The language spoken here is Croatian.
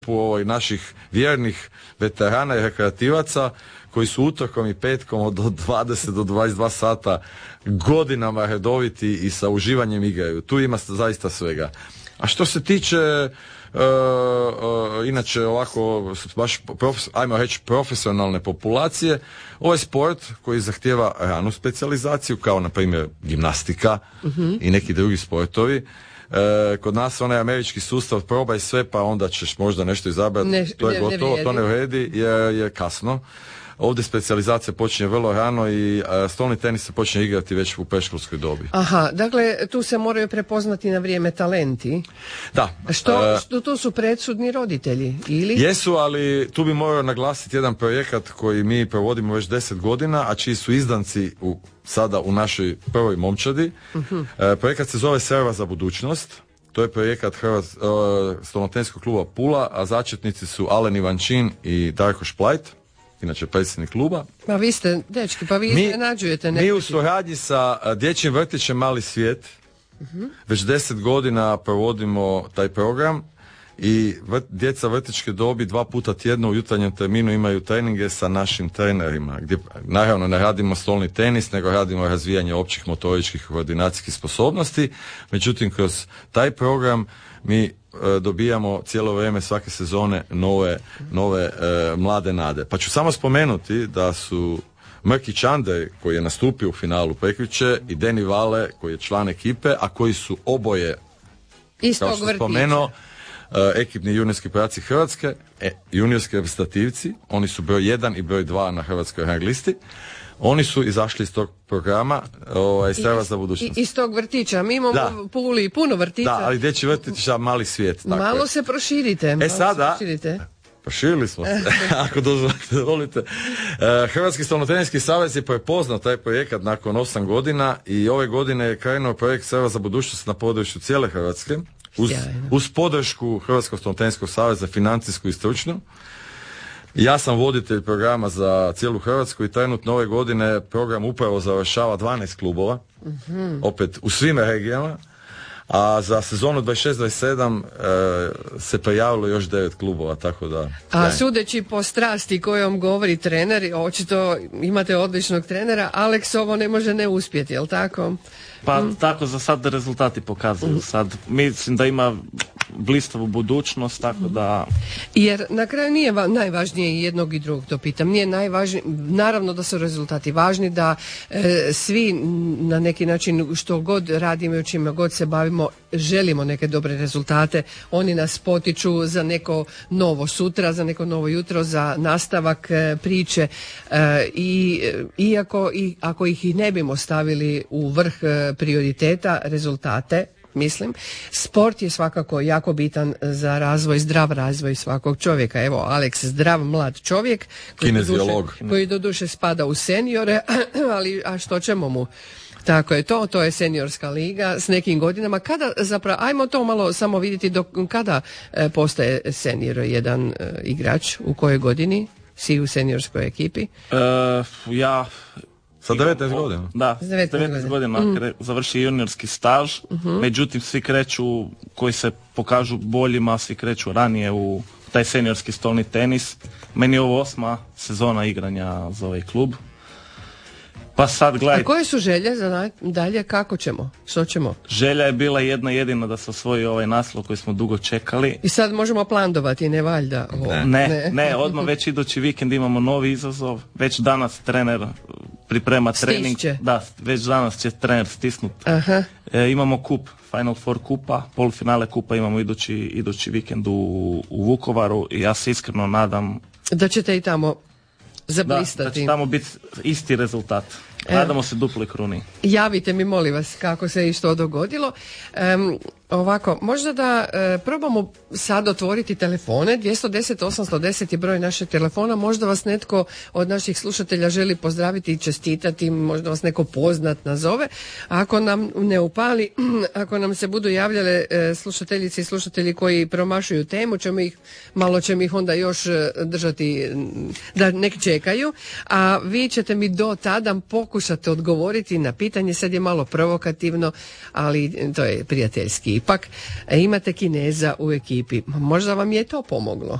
naših vjernih veterana i rekreativaca koji su utorkom i petkom od 20 do 22 sata godinama redoviti i sa uživanjem igraju. Tu ima zaista svega. A što se tiče inače ovako baš ajmo reći profesionalne populacije, ovo je sport koji zahtijeva ranu specijalizaciju, kao na primjer gimnastika i neki drugi sportovi. Kod nas onaj američki sustav probaj sve pa onda ćeš možda nešto izabrati, to je gotovo, to ne vredi jer je kasno. Ovdje specijalizacija počinje vrlo rano i stolni tenis se počinje igrati već u predškolskoj dobi. Aha, dakle tu se moraju prepoznati na vrijeme talenti. Da. Što tu su predsudni roditelji? Ili? Jesu, ali tu bi morao naglasiti jedan projekat koji mi provodimo već 10 godina, a čiji su izdanci sada u našoj prvoj momčadi. Projekat se zove Serva za budućnost. To je projekat stolnotenskog kluba Pula, a začetnici su Alen Ivančin i Darko Šplajt, inače predsjednik kluba. Pa vi ste, dečki, pa vi iznenađujete nekako. Mi u suradnji sa dječjim vrtićem Mali svijet već 10 godina provodimo taj program i djeca vrtićke dobi 2 puta tjedno u jutarnjem terminu imaju treninge sa našim trenerima, gdje naravno ne radimo stolni tenis, nego radimo razvijanje općih motoričkih koordinacijskih sposobnosti. Međutim, kroz taj program mi dobijamo cijelo vrijeme svake sezone nove mlade nade. Pa ću samo spomenuti da su Mrkić Andrej, koji je nastupio u finalu prekjučer, i Deni Vale, koji je član ekipe, a koji su oboje, kao što spomenuo, ekipni juniorski prvaci Hrvatske, juniorski reprezentativci, oni su broj 1 i broj 2 na hrvatskoj rang listi. Oni su izašli iz tog programa Serva za budućnost. Iz tog vrtića. Mi imamo u Puli puno vrtića. Da, ali dječji vrtić, Mali svijet. Tako malo je. Se proširite. Sada, proširili smo se, ako dozvolite. Hrvatski stolnotenisski savez je prepoznao taj projekat nakon 8 godina i ove godine je krenuo projekt Serva za budućnost na području cijele Hrvatske. Uz podršku Hrvatskog stolnotenskog saveza, financijsku i stručnu. Ja sam voditelj programa za cijelu Hrvatsku i trenutno ove godine program upravo završava 12 klubova, opet u svim regijama, a za sezonu 26-27 se prijavilo još 9 klubova, tako da... A sudeći po strasti kojom govori trener, očito imate odličnog trenera, Aleks ovo ne može ne uspjeti, jel tako? Pa tako za sad rezultati pokazuju. Sad mislim da ima blistavu budućnost, tako da... Jer na kraju nije najvažnije i jednog i drugog, to pitam. Nije najvažnije, naravno da su rezultati važni, da svi na neki način što god radimo i čime god se bavimo, želimo neke dobre rezultate. Oni nas potiču za neko novo sutra, za neko novo jutro, za nastavak priče i ako ih i ne bimo stavili u vrh prioriteta, rezultate, mislim, sport je svakako jako bitan za razvoj, zdrav razvoj svakog čovjeka. Evo, Aleks, zdrav mlad čovjek koji doduše spada u seniore, ali a što ćemo mu? Tako je to je seniorska liga s nekim godinama. Kada zapravo, ajmo to malo samo vidjeti kada postaje senior jedan igrač, u kojoj godini si u seniorskoj ekipi? Ja sa 19 godina? Da, 19 godina završi juniorski staž, međutim svi kreću, koji se pokažu boljima, svi kreću ranije u taj seniorski stolni tenis. Meni je ovo 8. sezona igranja za ovaj klub. Pa sad gledaj. A koje su želje za dalje? Kako ćemo? Što ćemo? Želja je bila jedna jedina da se osvoji ovaj naslov koji smo dugo čekali. I sad možemo plandovati, ne valjda? Ne, odmah već idući vikend imamo novi izazov. Već danas trener priprema trening. Da, već danas će trener stisnuti. Imamo kup, Final Four kupa, polufinale kupa imamo idući vikend u Vukovaru i ja se iskreno nadam da ćete i tamo zablistati. Da će tamo biti isti rezultat. Nadamo se duploj kruni. Javite mi, molim vas, kako se i što dogodilo. Ovako, možda da probamo sad otvoriti telefone. 210-810 je broj našeg telefona. Možda vas netko od naših slušatelja želi pozdraviti i čestitati, možda vas neko poznat nazove. Ako nam ne upali, ako nam se budu javljale slušateljice i slušatelji koji promašuju temu, malo ćemo ih onda još držati da nek čekaju, a vi ćete mi do tada pokušati odgovoriti na pitanje. Sad je malo provokativno, ali to je prijateljski ipak imate Kineza u ekipi. Možda vam je to pomoglo.